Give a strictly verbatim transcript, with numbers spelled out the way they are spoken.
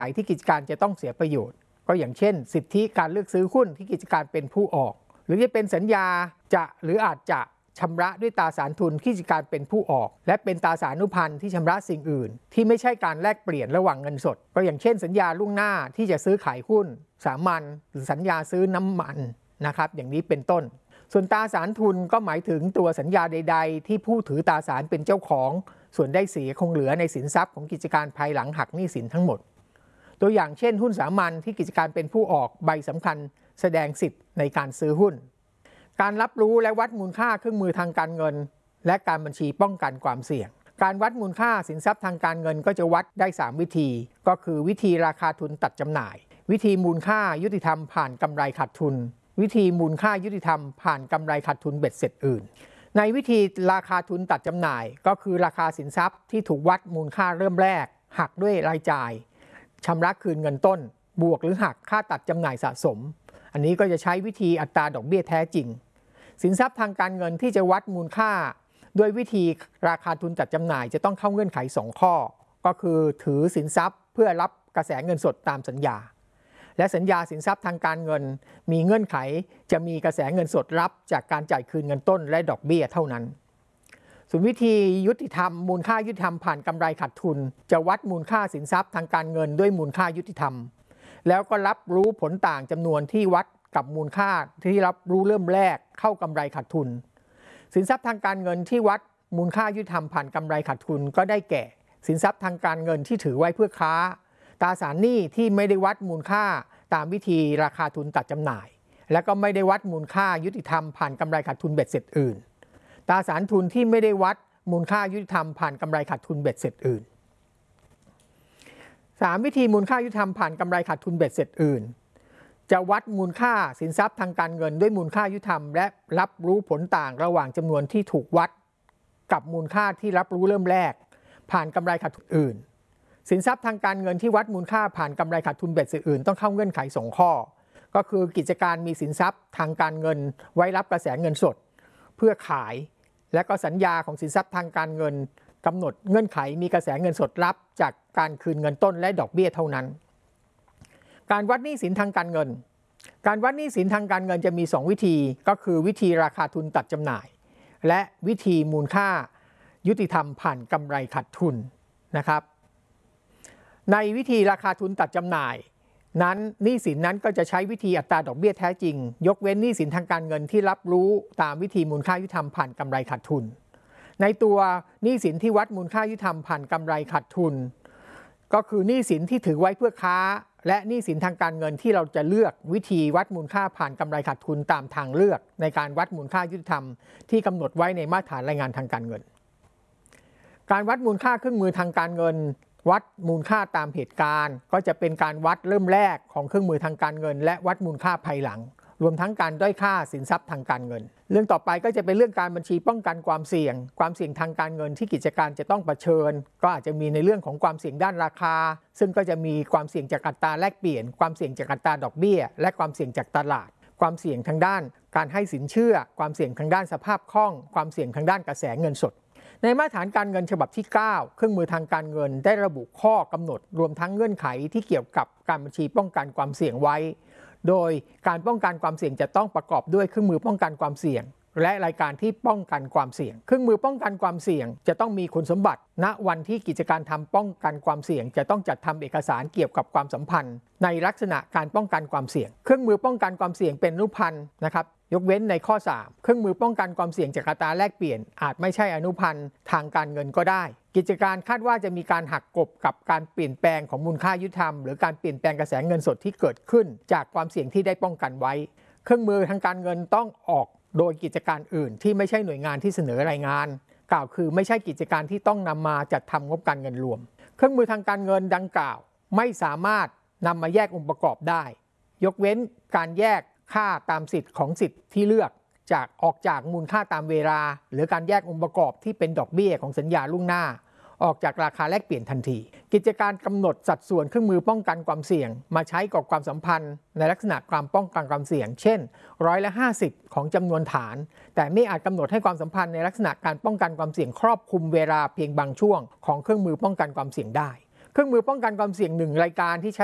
ขที่กิจการจะต้องเสียประโยชน์ก็อย่างเช่นสิทธิการเลือกซื้อหุ้นที่กิจการเป็นผู้ออกหรือจะเป็นสัญญาจะหรืออาจจะชำระด้วยตราสารทุนที่กิจการเป็นผู้ออกและเป็นตราสารุพันธ์ที่ชำระสิ่งอื่นที่ไม่ใช่การแลกเปลี่ยนระหว่างเงินสดก็อย่างเช่นสัญญาล่วงหน้าที่จะซื้อขายหุ้นสามัญหรือสัญญาซื้อน้ำมันนะครับอย่างนี้เป็นต้นส่วนตราสารทุนก็หมายถึงตัวสัญญาใดๆที่ผู้ถือตราสารเป็นเจ้าของส่วนได้เสียคงเหลือในสินทรัพย์ของกิจการภายหลังหักหนี้สินทั้งหมดตัวอย่างเช่นหุ้นสามัญที่กิจการเป็นผู้ออกใบสำคัญแสดงสิทธิ์ในการซื้อหุ้นการรับรู้และวัดมูลค่าเครื่องมือทางการเงินและการบัญชีป้องกันความเสี่ยงการวัดมูลค่าสินทรัพย์ทางการเงินก็จะวัดได้สามวิธีก็คือวิธีราคาทุนตัดจำหน่ายวิธีมูลค่ายุติธรรมผ่านกำไรขาดทุนวิธีมูลค่ายุติธรรมผ่านกำไรขาดทุนเบ็ดเสร็จอื่นในวิธีราคาทุนตัดจำหน่ายก็คือราคาสินทรัพย์ที่ถูกวัดมูลค่าเริ่มแรกหักด้วยรายจ่ายชำระคืนเงินต้นบวกหรือหักค่าตัดจำหน่ายสะสมอันนี้ก็จะใช้วิธีอัตราดอกเบี้ยแท้จริงสินทรัพย์ทางการเงินที่จะวัดมูลค่าด้วยวิธีราคาทุนตัดจำหน่ายจะต้องเข้าเงื่อนไขสองข้อก็คือถือสินทรัพย์เพื่อรับกระแสเงินสดตามสัญญาและสัญญาสินทรัพย์ทางการเงินมีเงื่อนไขจะมีกระแสเงินสดรับจากการจ่ายคืนเงินต้นและดอกเบี้ยเท่านั้นส่วนวิธียุติธรรมมูลค่ายุติธรรมผ่านกำไรขาดทุนจะวัดมูลค่าสินทรัพย์ทางการเงินด้วยมูลค่ายุติธรรมแล้วก็รับรู้ผลต่างจำนวนที่วัดกับมูลค่าที่รับรู้เริ่มแรกเข้ากำไรขาดทุนสินทรัพย์ทางการเงินที่วัดมูลค่ายุติธรรมผ่านกำไรขาดทุนก็ได้แก่สินทรัพย์ทางการเงินที่ถือไว้เพื่อค้าตราสารหนี้ที่ไม่ได้วัดมูลค่าตามวิธีราคาทุนตัดจำหน่ายและก็ไม่ได้วัดมูลค่ายุติธรรมผ่านกำไรขาดทุนเบ็ดเสร็จอื่นตราสารทุนที่ไม่ได้วัดมูลค่ายุติธรรมผ่านกำไรขาดทุนเบ็ดเสร็จอื่นสามวิธีมูลค่ายุติธรรมผ่านกำไรขาดทุนเบ็ดเสร็จอื่นจะวัดมูลค่าสินทรัพย์ทางการเงินด้วยมูลค่ายุติธรรมและรับรู้ผลต่างระหว่างจำนวนที่ถูกวัดกับมูลค่าที่รับรู้เริ่มแรกผ่านกำไรขาดทุนอื่นสินทรัพย์ทางการเงินที่วัดมูลค่าผ่านกำไรขาดทุนเบ็ดเสร็จอื่นต้องเข้าเงื่อนไขสองข้อก็คือกิจการมีสินทรัพย์ทางการเงินไว้รับกระแสเงินสดเพื่อขายและก็สัญญาของสินทรัพย์ทางการเงินกำหนดเงื่อนไขมีกระแสเงินสดรับจากการคืนเงินต้นและดอกเบี้ยเท่านั้นการวัดหนี้สินทางการเงินการวัดหนี้สินทางการเงินจะมีสองวิธีก็คือวิธีราคาทุนตัดจำหน่ายและวิธีมูลค่ายุติธรรมผ่านกำไรขาดทุนนะครับในวิธีราคาทุนตัดจำหน่ายนั้นหนี้สินนั้นก็จะใช้วิธีอัตราดอกเบี้ยแท้จริงยกเว้นหนี้สินทางการเงินที่รับรู้ตามวิธีมูลค่ายุติธรรมผ่านกำไรขาดทุนในตัวหนี้สินที่วัดมูลค่ายุติธรรมผ่านกำไรขาดทุนก็คือหนี้สินที่ถือไว้เพื่อค้าและหนี้สินทางการเงินที่เราจะเลือกวิธีวัดมูลค่าผ่านกำไรขาดทุนตามทางเลือกในการวัดมูลค่ายุติธรรมที่กำหนดไว้ในมาตรฐานรายงานทางการเงินการวัดมูลค่าเครื่องมือทางการเงินวัดมูลค่าตามเหตุการณ์ก็จะเป็นการวัดเริ่มแรกของเครื่องมือทางการเงินและวัดมูลค่าภายหลังรวมทั้งการด้อยค่าสินทรัพย์ทางการเงินเรื่องต่อไปก็จะเป็นเรื่องการบัญชีป้องกันความเสี่ยงความเสี่ยงทางการเงินที่กิจการจะต้องเผชิญก็อาจจะมีในเรื่องของความเสี่ยงด้านราคาซึ่งก็จะมีความเสี่ยงจากอัตราแลกเปลี่ยนความเสี่ยงจากอัตราดอกเบี้ยและความเสี่ยงจากตลาดความเสี่ยงทางด้านการให้สินเชื่อความเสี่ยงทางด้านสภาพคล่องความเสี่ยงทางด้านกระแสเงินสดในมาตรฐานการเงินฉบับที่เก้าเครื่องมือทางการเงินได้ระบุข้อกำหนดรวมทั้งเงื่อนไขที่เกี่ยวกับการบัญชีป้องกันความเสี่ยงไว้โดยการป้องกันความเสี่ยงจะต้องประกอบด้วยเครื่องมือป้องกันความเสี่ยงและรายการที่ป้องกันความเสี่ยงเครื่องมือป้องกันความเสี่ยงจะต้องมีคุณสมบัติณวันที่กิจการทำป้องกันความเสี่ยงจะต้องจัดทำเอกสารเกี่ยวกับความสัมพันธ์ในลักษณะการป้องกันความเสี่ยงเครื่องมือป้องกันความเสี่ยงเป็นอนุพันธ์นะครับยกเว้นในข้อสามเครื่องมือป้องกันความเสี่ยงจากอัตราแลกเปลี่ยนอาจไม่ใช่อนุพันธ์ทางการเงินก็ได้กิจการคาดว่าจะมีการหักกลบกับการเปลี่ยนแปลงของมูลค่ายุติธรรมหรือการเปลี่ยนแปลงกระแสเงินสดที่เกิดขึ้นจากความเสี่ยงที่ได้ป้องกันไว้เครื่องมือทางการเงินต้องออกโดยกิจการอื่นที่ไม่ใช่หน่วยงานที่เสนอรายงานกล่าวคือไม่ใช่กิจการที่ต้องนำมาจัดทำงบการเงินรวมเครื่องมือทางการเงินดังกล่าวไม่สามารถนำมาแยกองค์ประกอบได้ยกเว้นการแยกค่าตามสิทธิ์ของสิทธิ์ที่เลือกจากออกจากมูลค่าตามเวลาหรือการแยกองค์ประกอบที่เป็นดอกเบี้ยของสัญญาล่วงหน้าออกจากราคาแลกเปลี่ยนทันทีกิจการกำหนดสัดส่วนเครื่องมือป้องกันความเสี่ยงมาใช้กับความสัมพันธ์ในลักษณะความป้องกันความเสี่ยงเช่นร้อยละห้าสิบของจำนวนฐานแต่ไม่อาจกำหนดให้ความสัมพันธ์ในลักษณะการป้องกันความเสี่ยงครอบคลุมเวลาเพียงบางช่วงของเครื่องมือป้องกันความเสี่ยงได้เครื่องมือป้องกันความเสี่ยงหนึ่งรายการที่ใช้